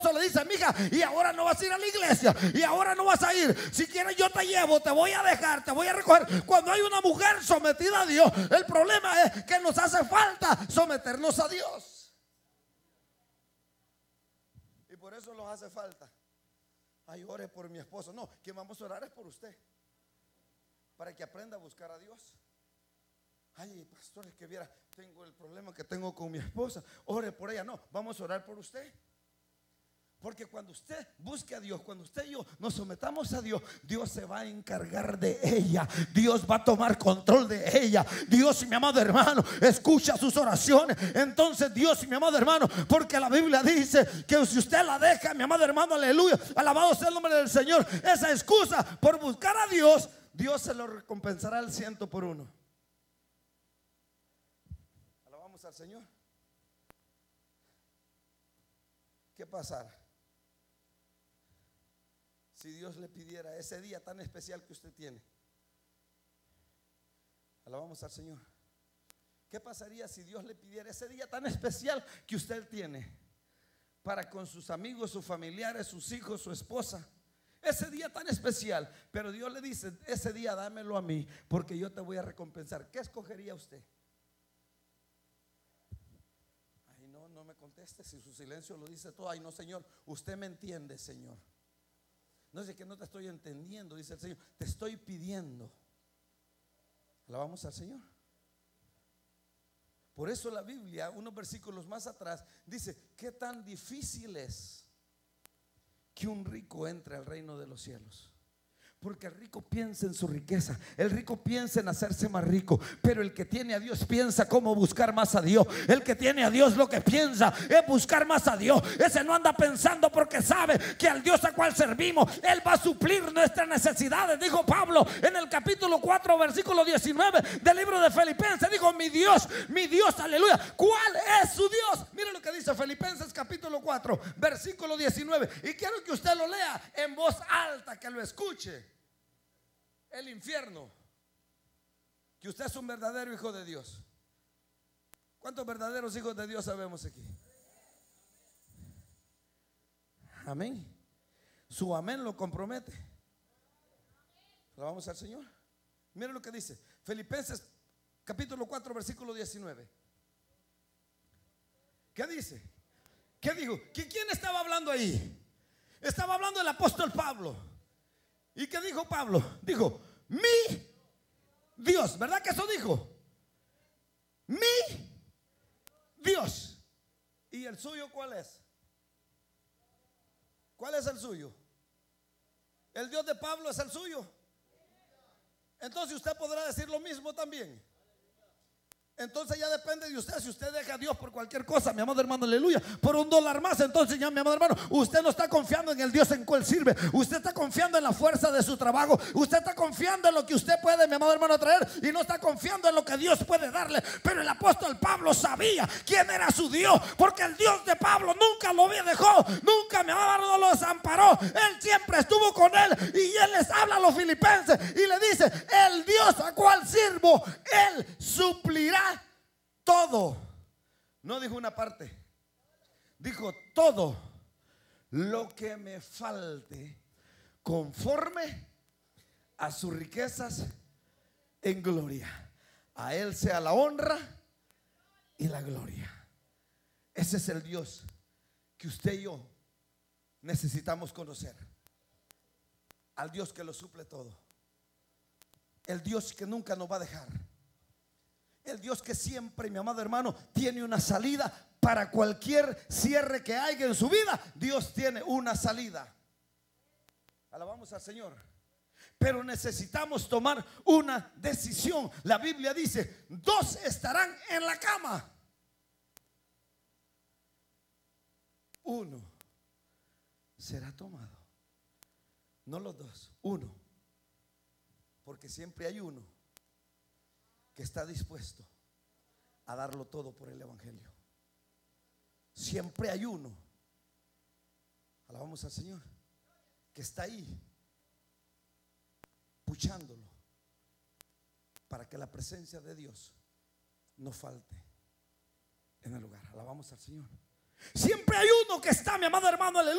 le dice: mija, y ahora no vas a ir a la iglesia, y ahora no vas a ir. Si quieres yo te llevo, te voy a dejar, te voy a recoger. Cuando hay una mujer sometida a Dios, el problema es que nos hace falta someternos a Dios. Y por eso nos hace falta: ay, ore por mi esposo. No, quien vamos a orar es por usted, para que aprenda a buscar a Dios. Ay, pastor, es que viera, tengo el problema que tengo con mi esposa, ore por ella. No, vamos a orar por usted. Porque cuando usted busque a Dios, cuando usted y yo nos sometamos a Dios, Dios se va a encargar de ella. Dios va a tomar control de ella. Dios, mi amado hermano, escucha sus oraciones. Entonces Dios, mi amado hermano, porque la Biblia dice que si usted la deja, mi amado hermano, aleluya, alabado sea el nombre del Señor, esa excusa por buscar a Dios, Dios se lo recompensará al 100 por 1. Alabamos al Señor. ¿Qué pasará si Dios le pidiera ese día tan especial que usted tiene? Alabamos al Señor. ¿Qué pasaría si Dios le pidiera ese día tan especial que usted tiene para con sus amigos, sus familiares, sus hijos, su esposa? Ese día tan especial, pero Dios le dice: ese día dámelo a mí, porque yo te voy a recompensar. ¿Qué escogería usted? Ay, no me conteste, si su silencio lo dice todo. Ay, no, Señor, usted me entiende, Señor. No sé, que no te estoy entendiendo, dice el Señor, te estoy pidiendo. Alabamos al Señor. Por eso la Biblia, unos versículos más atrás, dice: qué tan difícil es que un rico entre al reino de los cielos. Porque el rico piensa en su riqueza, el rico piensa en hacerse más rico, pero el que tiene a Dios piensa cómo buscar más a Dios. El que tiene a Dios lo que piensa es buscar más a Dios. Ese no anda pensando porque sabe que al Dios a cual servimos, Él va a suplir nuestras necesidades. Dijo Pablo en el capítulo 4 versículo 19 del libro de Filipenses, dijo: mi Dios, aleluya. ¿Cuál es su Dios? Mire lo que dice Filipenses capítulo 4 versículo 19, y quiero que usted lo lea en voz alta, que lo escuche. El infierno, que usted es un verdadero hijo de Dios. ¿Cuántos verdaderos hijos de Dios sabemos aquí? Amén. Su amén lo compromete. Alabamos al Señor. Mire lo que dice Filipenses capítulo 4 versículo 19. ¿Qué dice? ¿Qué dijo? ¿Quién estaba hablando ahí? Estaba hablando el apóstol Pablo. ¿Y qué dijo Pablo? Dijo: mi Dios. ¿Verdad que eso dijo? Mi Dios. ¿Y el suyo cuál es? ¿Cuál es el suyo? El Dios de Pablo es el suyo. Entonces usted podrá decir lo mismo también. Entonces ya depende de usted. Si usted deja a Dios por cualquier cosa, mi amado hermano, aleluya, por $1 más, entonces ya, mi amado hermano, usted no está confiando en el Dios en cual sirve. Usted está confiando en la fuerza de su trabajo. Usted está confiando en lo que usted puede, mi amado hermano, traer, y no está confiando en lo que Dios puede darle. Pero el apóstol Pablo sabía quién era su Dios, porque el Dios de Pablo nunca lo dejó, nunca, mi amado hermano, lo desamparó. Él siempre estuvo con él. Y él les habla a los filipenses y le dice: el Dios a cual sirvo, Él suplirá todo. No dijo una parte, dijo: todo lo que me falte conforme a sus riquezas en gloria. A Él sea la honra y la gloria. Ese es el Dios que usted y yo necesitamos conocer. Al Dios que lo suple todo. El Dios que nunca nos va a dejar. El Dios que siempre, mi amado hermano, tiene una salida para cualquier cierre que haya en su vida. Dios tiene una salida. Alabamos al Señor. Pero necesitamos tomar una decisión. La Biblia dice: 2 estarán en la cama, 1 será tomado. No los 2, 1. Porque siempre hay uno que está dispuesto a darlo todo por el evangelio. Siempre hay uno, alabamos al Señor, que está ahí puchándolo para que la presencia de Dios no falte en el lugar. Alabamos al Señor. Siempre hay uno que está, mi amado hermano, aleluya.